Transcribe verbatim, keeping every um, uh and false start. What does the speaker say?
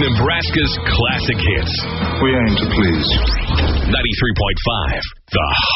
Nebraska's classic hits. We aim to please. ninety-three point five, The